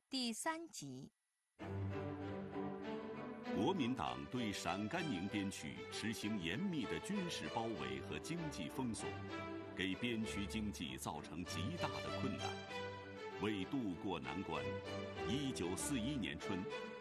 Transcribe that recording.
第3集。 国民党对陕甘宁边区实行严密的军事包围和经济封锁，给边区经济造成极大的困难。为渡过难关，1941年春，